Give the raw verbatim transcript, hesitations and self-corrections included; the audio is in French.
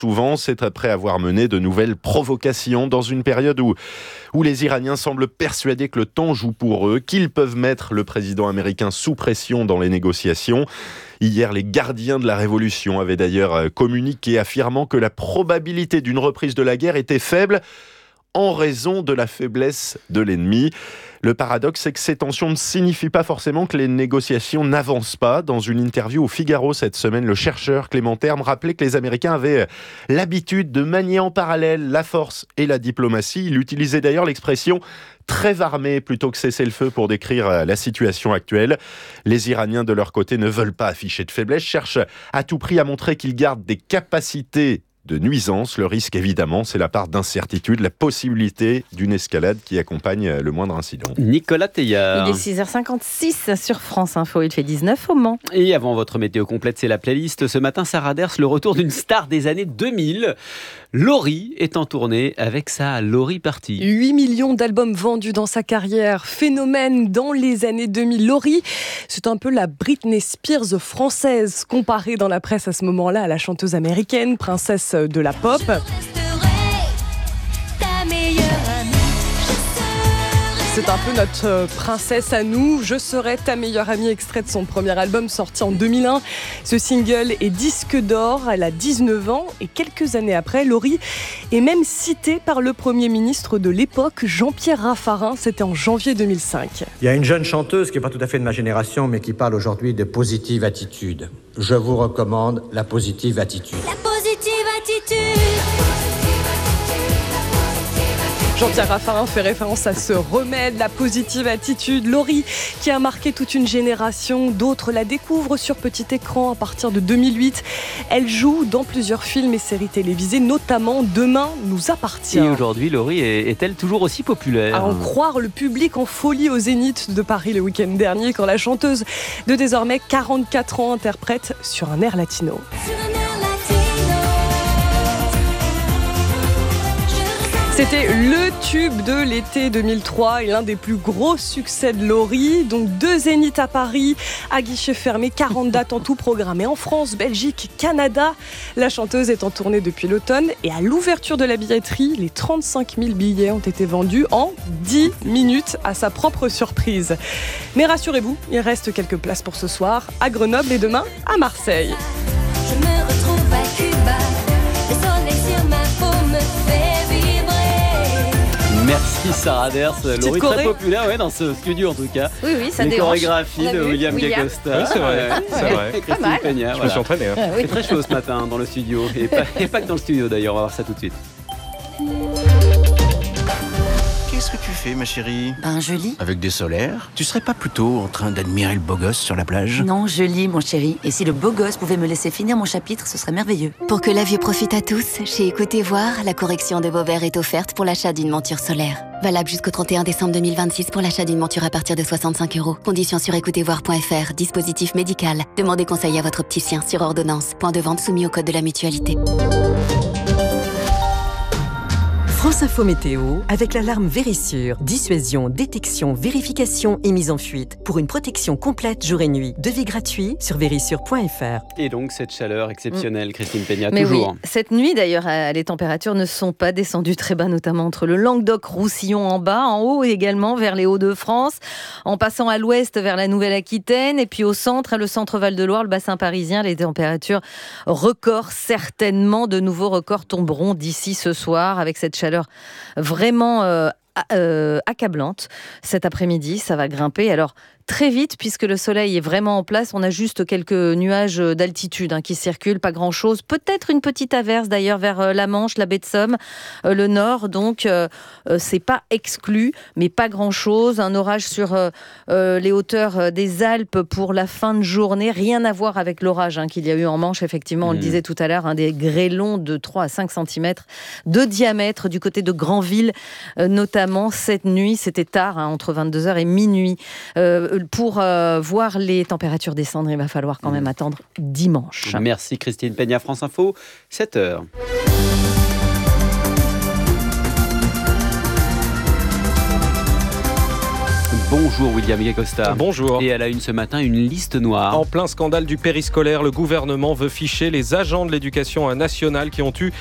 Souvent, c'est après avoir mené de nouvelles provocations dans une période où, où les Iraniens semblent persuadés que le temps joue pour eux, qu'ils peuvent mettre le président américain sous pression dans les négociations. Hier, les gardiens de la révolution avaient d'ailleurs communiqué affirmant que la probabilité d'une reprise de la guerre était faible en raison de la faiblesse de l'ennemi. Le paradoxe, c'est que ces tensions ne signifient pas forcément que les négociations n'avancent pas. Dans une interview au Figaro cette semaine, le chercheur Clément Terme rappelait que les Américains avaient l'habitude de manier en parallèle la force et la diplomatie. Il utilisait d'ailleurs l'expression « trêve armée » plutôt que cessez-le-feu pour décrire la situation actuelle. Les Iraniens, de leur côté, ne veulent pas afficher de faiblesse, cherchent à tout prix à montrer qu'ils gardent des capacités de nuisance. Le risque, évidemment, c'est la part d'incertitude, la possibilité d'une escalade qui accompagne le moindre incident. Nicolas Teillard. Il est six heures cinquante-six sur France Info, il fait dix-neuf au Mans. Et avant votre météo complète, c'est la playlist. Ce matin, Sarah Ders, le retour d'une star des années deux mille. Laurie est en tournée avec sa Laurie Party. huit millions d'albums vendus dans sa carrière, phénomène dans les années deux mille. Laurie, c'est un peu la Britney Spears française, comparée dans la presse à ce moment-là à la chanteuse américaine, princesse de la pop. C'est un peu notre princesse à nous. Je serai ta meilleure amie, extrait de son premier album sorti en deux mille un. Ce single est disque d'or, elle a dix-neuf ans et quelques années après, Laurie est même citée par le Premier ministre de l'époque, Jean-Pierre Raffarin. C'était en janvier deux mille cinq. Il y a une jeune chanteuse qui n'est pas tout à fait de ma génération, mais qui parle aujourd'hui de positive attitude. Je vous recommande la positive attitude. La positive attitude. Jean-Pierre Raffarin fait référence à ce remède, la positive attitude. Laurie, qui a marqué toute une génération, d'autres la découvrent sur petit écran à partir de deux mille huit. Elle joue dans plusieurs films et séries télévisées, notamment Demain nous appartient. Et aujourd'hui, Laurie est-elle toujours aussi populaire ? À en croire le public en folie au Zénith de Paris le week-end dernier, quand la chanteuse de désormais quarante-quatre ans interprète sur un air latino. C'était le tube de l'été deux mille trois et l'un des plus gros succès de Laurie. Donc deux zéniths à Paris, à guichet fermé, quarante dates en tout programmées en France, Belgique, Canada. La chanteuse est en tournée depuis l'automne et à l'ouverture de la billetterie, les trente-cinq mille billets ont été vendus en dix minutes à sa propre surprise. Mais rassurez-vous, il reste quelques places pour ce soir à Grenoble et demain à Marseille. Je me retrouve à Cuba, le soleil sur ma peau me fait vibrer. Merci Sarah Ders, Laurie très populaire ouais, dans ce studio en tout cas. Oui, oui, ça les dérange. chorégraphies de William Gacosta. Oui, c'est vrai, c'est vrai. Et Christine Peña. Je voilà. me suis entraîné. Hein. Ah, oui. C'est très chaud ce matin dans le studio. Et pas, et pas que dans le studio d'ailleurs, on va voir ça tout de suite. Qu'est-ce que tu fais, ma chérie ? Ben, je lis. Avec des solaires ? Tu serais pas plutôt en train d'admirer le beau gosse sur la plage ? Non, je lis, mon chéri. Et si le beau gosse pouvait me laisser finir mon chapitre, ce serait merveilleux. Pour que la vue profite à tous, chez Écoutez Voir, la correction de vos verres est offerte pour l'achat d'une monture solaire. Valable jusqu'au trente et un décembre deux mille vingt-six pour l'achat d'une monture à partir de soixante-cinq euros. Conditions sur écoutez voir point f r. Dispositif médical. Demandez conseil à votre opticien sur ordonnance. Point de vente soumis au code de la mutualité. France Info Météo, avec l'alarme Vérissure. Dissuasion, détection, vérification et mise en fuite. Pour une protection complète jour et nuit. Devis gratuit sur vérissure point f r. Et donc cette chaleur exceptionnelle, mmh. Christine Peña, Mais toujours. Oui, cette nuit d'ailleurs, les températures ne sont pas descendues très bas, notamment entre le Languedoc-Roussillon en bas, en haut également vers les Hauts-de-France, en passant à l'ouest vers la Nouvelle-Aquitaine, et puis au centre, le centre Val-de-Loire, le bassin parisien, les températures records, certainement de nouveaux records tomberont d'ici ce soir avec cette chaleur vraiment euh, euh, accablante. Cet après-midi, ça va grimper. Alors, très vite, puisque le soleil est vraiment en place. On a juste quelques nuages d'altitude hein, qui circulent, pas grand-chose. Peut-être une petite averse d'ailleurs vers la Manche, la baie de Somme, euh, le nord. Donc, euh, c'est pas exclu, mais pas grand-chose. Un orage sur euh, les hauteurs des Alpes pour la fin de journée. Rien à voir avec l'orage hein, qu'il y a eu en Manche, effectivement. On mmh. le disait tout à l'heure, hein, des grêlons de trois à cinq centimètres de diamètre du côté de Granville, euh, notamment cette nuit. C'était tard, hein, entre vingt-deux heures et minuit. Euh, Pour euh, voir les températures descendre, il va falloir quand même attendre dimanche. Merci Christine Peña, France Info, sept heures. Bonjour William Gacosta. Bonjour. Et à la une ce matin, une liste noire. En plein scandale du périscolaire, le gouvernement veut ficher les agents de l'éducation nationale qui ont eu